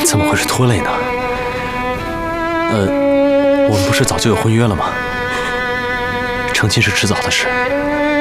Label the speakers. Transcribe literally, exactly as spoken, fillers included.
Speaker 1: 怎么会是拖累呢？呃，我们不是早就有婚约了吗？成亲是迟早的事。